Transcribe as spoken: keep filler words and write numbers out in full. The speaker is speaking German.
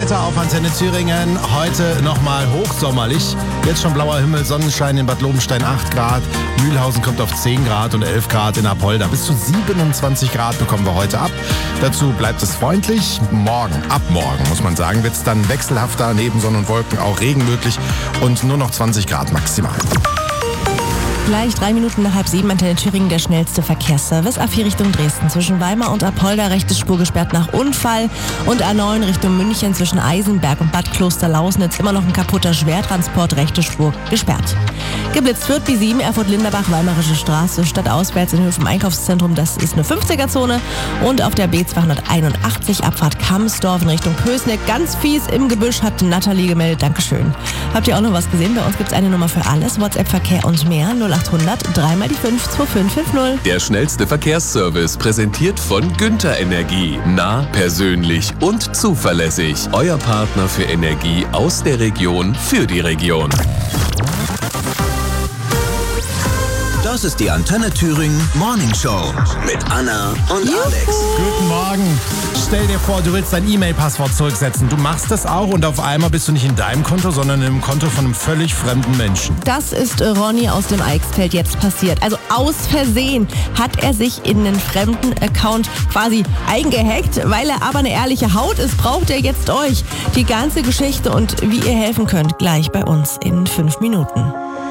Wetter auf Antenne Thüringen. Heute nochmal hochsommerlich. Jetzt schon blauer Himmel, Sonnenschein in Bad Lobenstein acht Grad. Mühlhausen kommt auf zehn Grad und elf Grad in Apolda. Bis zu siebenundzwanzig Grad bekommen wir heute ab. Dazu bleibt es freundlich. Morgen, ab morgen muss man sagen, wird es dann wechselhafter. Neben Sonne und Wolken auch Regen möglich und nur noch zwanzig Grad maximal. Gleich drei Minuten nach halb sieben, Antenne Thüringen, der schnellste Verkehrsservice. A vier Richtung Dresden, zwischen Weimar und Apolda, rechte Spur gesperrt nach Unfall. Und A neun Richtung München, zwischen Eisenberg und Bad Klosterlausnitz, immer noch ein kaputter Schwertransport, rechte Spur gesperrt. Geblitzt wird B sieben, Erfurt-Linderbach, Weimarische Straße, stadtauswärts in Höhe vom Einkaufszentrum, das ist eine fünfziger-Zone. Und auf der B zweihunderteinundachtzig, Abfahrt Kamsdorf in Richtung Pößneck, ganz fies im Gebüsch, hat Nathalie gemeldet, Dankeschön. Habt ihr auch noch was gesehen? Bei uns gibt es eine Nummer für alles, WhatsApp-Verkehr und mehr, null achthundert, dreimal die fünf, zwei fünf fünf null. Der schnellste Verkehrsservice, präsentiert von Günther Energie. Nah, persönlich und zuverlässig. Euer Partner für Energie aus der Region für die Region. Das ist die Antenne Thüringen Morning Show mit Anna und Juhu. Alex. Guten Morgen. Stell dir vor, du willst dein E-Mail-Passwort zurücksetzen. Du machst das auch und auf einmal bist du nicht in deinem Konto, sondern im Konto von einem völlig fremden Menschen. Das ist Ronny aus dem Eichsfeld jetzt passiert. Also aus Versehen hat er sich in einen fremden Account quasi eingehackt. Weil er aber eine ehrliche Haut ist, braucht er jetzt euch. Die ganze Geschichte und wie ihr helfen könnt, gleich bei uns in fünf Minuten.